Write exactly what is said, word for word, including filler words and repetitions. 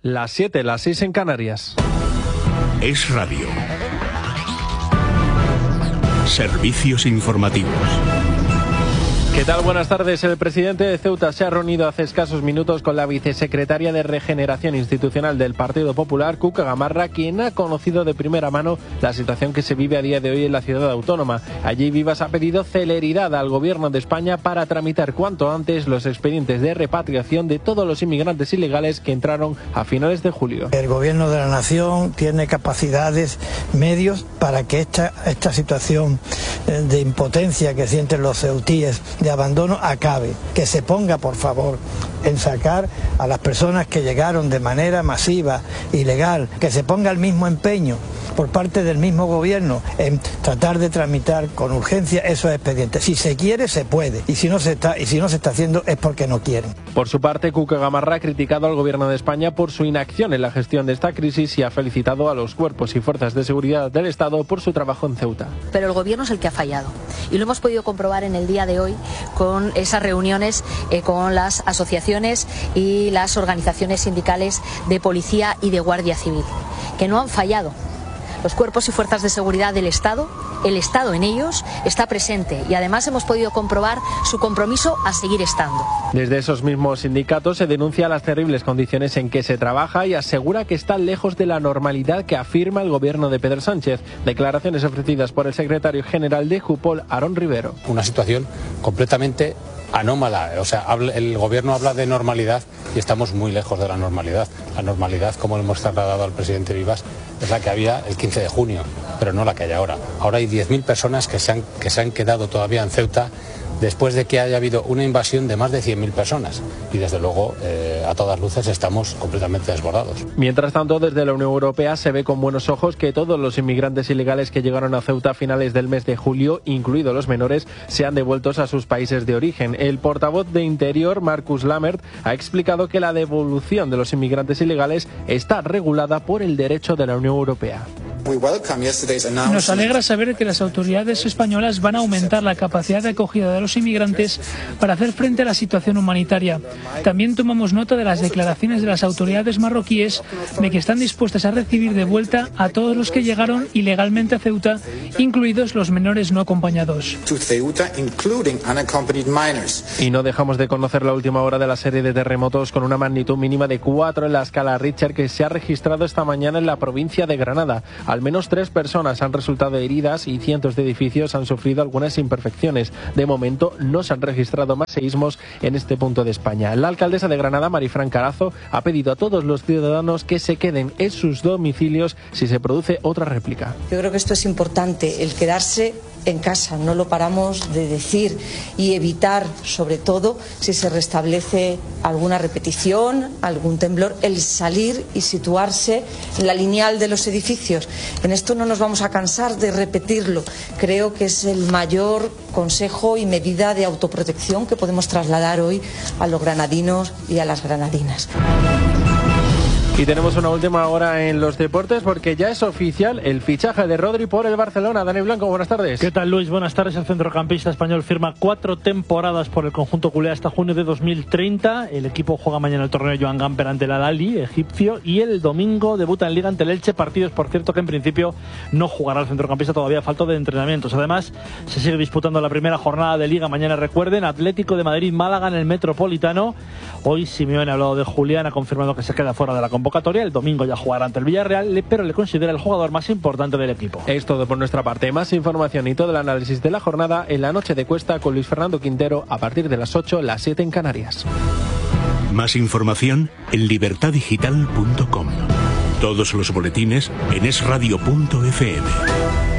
Las siete, las seis en Canarias. Es Radio. Servicios informativos. ¿Qué tal? Buenas tardes. El presidente de Ceuta se ha reunido hace escasos minutos con la vicesecretaria de Regeneración Institucional del Partido Popular, Cuca Gamarra, quien ha conocido de primera mano la situación que se vive a día de hoy en la ciudad autónoma. Allí Vivas ha pedido celeridad al Gobierno de España para tramitar cuanto antes los expedientes de repatriación de todos los inmigrantes ilegales que entraron a finales de julio. El Gobierno de la Nación tiene capacidades, medios para que esta, esta situación de impotencia que sienten los ceutíes de abandono acabe, que se ponga por favor en sacar a las personas que llegaron de manera masiva, ilegal, que se ponga el mismo empeño por parte del mismo gobierno en tratar de tramitar con urgencia esos expedientes. Si se quiere, se puede, y si no se está, y si no se está haciendo es porque no quieren. Por su parte, Cuca Gamarra ha criticado al Gobierno de España por su inacción en la gestión de esta crisis y ha felicitado a los cuerpos y fuerzas de seguridad del Estado por su trabajo en Ceuta. Pero el Gobierno es el que ha fallado, y lo hemos podido comprobar en el día de hoy con esas reuniones eh, con las asociaciones y las organizaciones sindicales de policía y de guardia civil, que no han fallado. Los cuerpos y fuerzas de seguridad del Estado, el Estado en ellos, está presente y además hemos podido comprobar su compromiso a seguir estando. Desde esos mismos sindicatos se denuncia las terribles condiciones en que se trabaja y asegura que está lejos de la normalidad que afirma el gobierno de Pedro Sánchez. Declaraciones ofrecidas por el secretario general de Jupol, Aarón Rivero. Una situación completamente anómala, o sea, el gobierno habla de normalidad y estamos muy lejos de la normalidad. La normalidad, como le hemos trasladado al presidente Vivas, es la que había el quince de junio, pero no la que hay ahora. Ahora hay diez mil personas que se han, que se han quedado todavía en Ceuta después de que haya habido una invasión de más de cien mil personas y desde luego eh, a todas luces estamos completamente desbordados. Mientras tanto, desde la Unión Europea se ve con buenos ojos que todos los inmigrantes ilegales que llegaron a Ceuta a finales del mes de julio, incluidos los menores, sean devueltos a sus países de origen. El portavoz de Interior, Marcus Lammert, ha explicado que la devolución de los inmigrantes ilegales está regulada por el derecho de la Unión Europea. Nos alegra saber que las autoridades españolas van a aumentar la capacidad de acogida de los inmigrantes para hacer frente a la situación humanitaria. También tomamos nota de las declaraciones de las autoridades marroquíes de que están dispuestas a recibir de vuelta a todos los que llegaron ilegalmente a Ceuta, incluidos los menores no acompañados. Y no dejamos de conocer la última hora de la serie de terremotos con una magnitud mínima de cuatro en la escala Richter que se ha registrado esta mañana en la provincia de Granada. Al menos tres personas han resultado heridas y cientos de edificios han sufrido algunas imperfecciones. De momento no se han registrado más seísmos en este punto de España. La alcaldesa de Granada, Marifran Carazo, ha pedido a todos los ciudadanos que se queden en sus domicilios si se produce otra réplica. Yo creo que esto es importante, el quedarse en casa, no lo paramos de decir, y evitar, sobre todo, si se restablece alguna repetición, algún temblor, el salir y situarse en la lineal de los edificios. En esto no nos vamos a cansar de repetirlo. Creo que es el mayor consejo y medida de autoprotección que podemos trasladar hoy a los granadinos y a las granadinas. Y tenemos una última hora en los deportes porque ya es oficial el fichaje de Rodri por el Barcelona. Dani Blanco, buenas tardes. ¿Qué tal, Luis? Buenas tardes. El centrocampista español firma cuatro temporadas por el conjunto culé hasta junio de dos mil treinta. El equipo juega mañana el torneo Joan Gamper ante el Al-Ahly egipcio y el domingo debuta en Liga ante el Elche. Partidos, por cierto, que en principio no jugará el centrocampista, todavía falta de entrenamientos. Además, se sigue disputando la primera jornada de Liga. Mañana, recuerden, Atlético de Madrid-Málaga en el Metropolitano. Hoy Simeone ha hablado de Julián, ha confirmado que se queda fuera de la convocatoria. El domingo ya jugará ante el Villarreal, pero le considera el jugador más importante del equipo. Es todo por nuestra parte. Más información y todo el análisis de la jornada en la noche de Cuesta con Luis Fernando Quintero a partir de las ocho, las siete en Canarias. Más información en libertad digital punto com. Todos los boletines en es radio punto efe eme.